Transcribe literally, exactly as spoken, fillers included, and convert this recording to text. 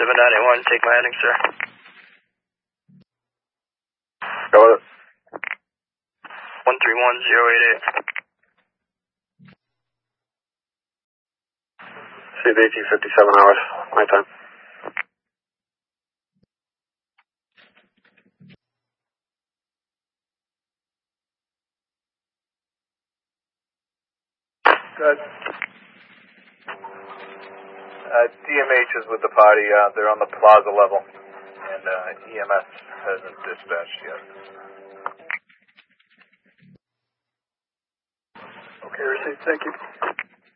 seven nine eight one, take my heading, sir. Go with it. one three one zero eight eight. C B T fifty-seven hours, my time. Good. Uh, D M H is with the party. Uh, they're on the plaza level, and uh, E M S hasn't dispatched yet. Okay, received. Thank you.